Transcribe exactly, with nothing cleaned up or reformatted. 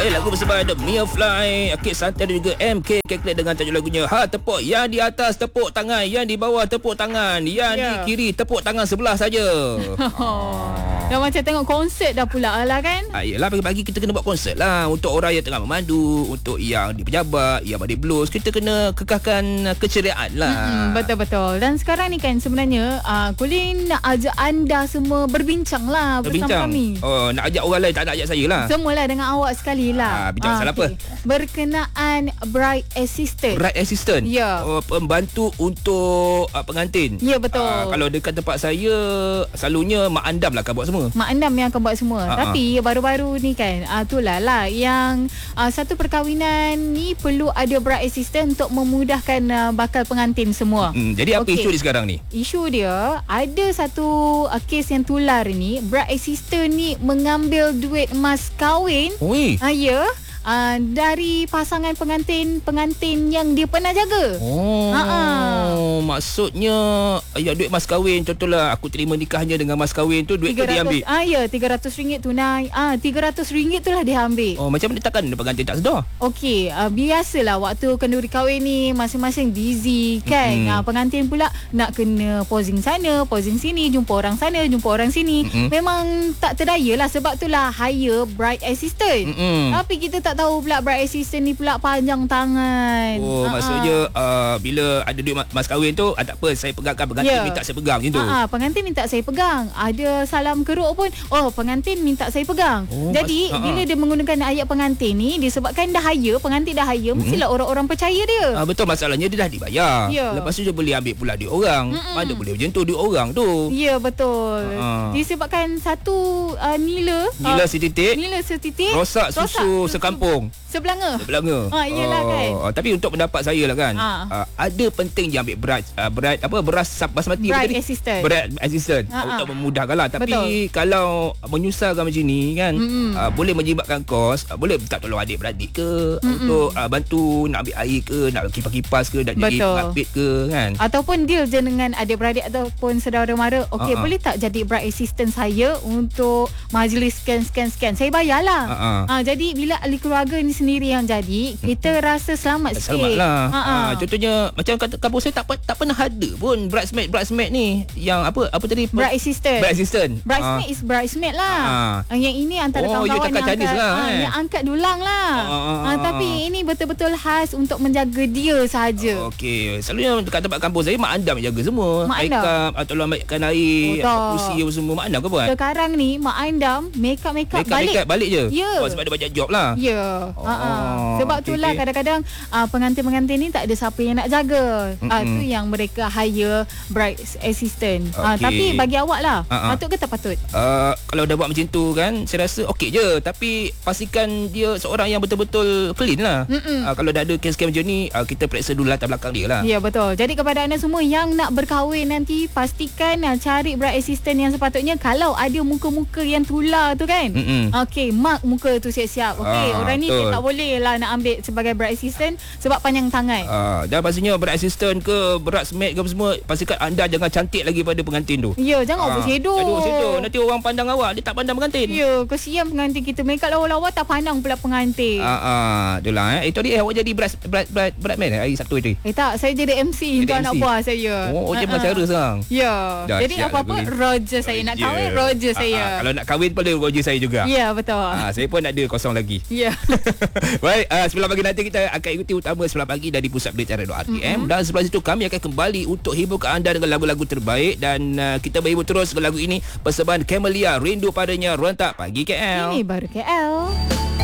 Eh, lagu bersama ada Mia Fly, Akid Santai dan juga M K Calculate dengan tajuk lagunya Ha Tepuk. Yang di atas tepuk tangan, yang di bawah tepuk tangan, yang yeah. di kiri tepuk tangan sebelah saja. Dah macam tengok konsert dah pula lah kan. Ah, yelah, pagi-pagi kita kena buat konsert lah. Untuk orang yang tengah memandu, untuk yang di pejabat, yang badai blues, kita kena kekalkan keceriaan lah. Mm-hmm, betul-betul. Dan sekarang ni kan sebenarnya uh, Colin nak ajak anda semua berbincang lah berbincang. bersama kami. Oh, nak ajak orang lain, tak nak ajak saya lah. Semualah dengan awak sekali lah. Ah, bincang pasal okay. apa? Berkenaan bride assistant. Bride assistant? Ya. Oh, pembantu untuk uh, pengantin. Ya, betul. Ah, kalau dekat tempat saya, selalunya mak andam lah akan buat semua. Mak andam yang akan buat semua. Ha-ha. Tapi baru-baru ni kan, uh, itulah lah yang uh, satu perkahwinan ni perlu ada bride assistant untuk memudahkan uh, bakal pengantin semua. Hmm, jadi apa okay. isu dia sekarang ni? Isu dia, ada satu uh, kes yang tular ni, bride assistant ni mengambil duit mas kahwin. Oi. Uh, ya. Uh, dari pasangan pengantin-pengantin yang dia pernah jaga. Oh, Ha-ha. maksudnya ya, duit mas kahwin, contohlah aku terima nikahnya dengan mas kahwin tu, duit tu dia ambil. Ah ya, tiga ratus ringgit tunai. Ah tiga ratus ringgit tu lah dia ambil. Oh, macam mana takkan pengantin tak sedar? Okey, uh, biasalah waktu kenduri kahwin ni masing-masing busy kan. Mm-hmm. Uh, pengantin pula nak kena posing sana, posing sini, jumpa orang sana, jumpa orang sini. Mm-hmm. Memang tak terdayalah, sebab itulah hire bride assistant. Mm-hmm. Tapi kita tak tahu pula bride assistant ni pula panjang tangan. Oh, uh-huh. maksudnya uh, bila ada duit mas kahwin tu, ah, tak apa, saya pegangkan, pengantin yeah. minta saya pegang macam tu. Uh-huh. Pengantin minta saya pegang. Ada salam keruk pun, oh pengantin minta saya pegang. Oh, Jadi mas- uh-huh. bila dia menggunakan ayat pengantin ni, disebabkan dah hire, pengantin dah hire, mm-hmm. mestilah orang-orang percaya dia. Ah, betul, masalahnya dia dah dibayar. Yeah. Lepas tu dia boleh ambil pula duit orang. Mm-mm. Mana boleh macam tu duit orang tu. Ya, yeah, betul. Uh-huh. Disebabkan satu uh, nila Nila uh, setitik Nila setitik rosak susu, rosak sekampung. Sebelanga. Sebelanga. Ha, iyalah oh, kan. Tapi untuk pendapat saya lah kan, ha. uh, ada penting dia ambil berat uh, berat apa beras basmati bride tadi? assistant. Bride assistant Ha, uh, ha. untuk memudahkan lah. Tapi betul. kalau menyusahkan macam ni kan, uh, boleh menyebabkan kos, uh, boleh minta tolong adik-beradik ke, Mm-mm. untuk uh, bantu nak ambil air ke, nak kipas-kipas ke, nak jadi pengapit ke kan. Ataupun deal je dengan adik-beradik ataupun saudara mara. Okey, uh-huh. boleh tak jadi bride assistant saya untuk majlis scan-scan-scan? Saya bayarlah. Uh-huh. Uh, jadi bila ahli keluarga ni sendiri yang jadi, kita rasa selamat sikit. Selamat lah. Ha-ha. Ha, contohnya macam kata kampung saya tak tak pernah ada pun bridesmaid bridesmaid ni yang apa apa tadi? Bride assistant. Bride assistant. Bridesmaid ha. is bridesmaid lah. Ha. Yang ini antara oh, kawan-kawan yang angkat, lah, ha, eh. yang angkat dulang lah. Ha, ha, ha. Tapi ini betul-betul khas untuk menjaga dia sahaja. Okey. Selalunya dekat tempat kampung saya mak andam jaga semua. Mak andam. Makeup atau ambilkan air, oh, kursi apa semua mak andam ke buat? Sekarang ni mak andam makeup-makeup balik. Makeup balik je. Yeah. Oh, sebab ada banyak job lah. Ya. Yeah. Oh, ha, ha. Sebab okay, itulah okay. kadang-kadang uh, pengantin-pengantin ni tak ada siapa yang nak jaga. Ah uh, tu yang mereka hire bride assistant. Okay. Uh, tapi bagi awak lah, uh-huh. patut ke tak patut? Uh, kalau dah buat macam tu kan, saya rasa okey je. Tapi pastikan dia seorang yang betul-betul clean lah. Uh, kalau dah ada kes-kes macam ni, uh, kita periksa dulu latar belakang dia lah. Ya, betul. Jadi kepada anda semua yang nak berkahwin nanti, pastikan uh, cari bride assistant yang sepatutnya. Kalau ada muka-muka yang tular tu kan, okey, mark muka tu siap-siap. Okey, uh, orang ni dia tak boleh lah nak ambil sebagai bride assistant sebab panjang tangan. Uh, dan pastinya bride assistant ke bridesmaid ke semua, pastikan anda jangan cantik lagi pada pengantin tu. Ya, jangan overshadow. Jangan overshadow. Nanti orang pandang awak, dia tak pandang pengantin. Ya, kesian pengantin kita. Make up lawa-lawa tak pandang pula pengantin. Ah, uh, itulah eh. Itu dia awak jadi bride bride bride bridesmaid hari Sabtu itu. Eh tak, saya jadi M C untuk anak buah saya. Oh, dia uh-huh. cara sekarang. Ya. Jadi apa-apa Roger saya nak kahwin, yeah. Roger saya. Uh, uh, kalau nak kahwin boleh Roger saya juga. Ya, betul. Ah, uh, saya pun ada kosong lagi. Ya. Baik, uh, sebelah pagi nanti kita akan ikuti utama sebelah pagi dari Pusat Berita Radio R T M, mm-hmm. dan sebelah situ kami akan kembali untuk hiburkan anda dengan lagu-lagu terbaik, dan uh, kita berhibur terus dengan lagu ini persembahan Camellia, Rindu Padanya, Rentak Pagi K L. Ini baru K L.